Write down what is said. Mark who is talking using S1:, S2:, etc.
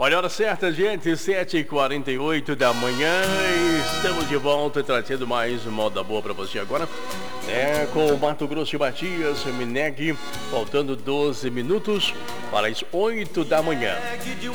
S1: Olha a hora certa, gente, 7h48 da manhã. Estamos de volta trazendo mais moda boa pra você agora. Com o Mato Grosso e Matias, Mineg, faltando 12 minutos para as 8 da manhã.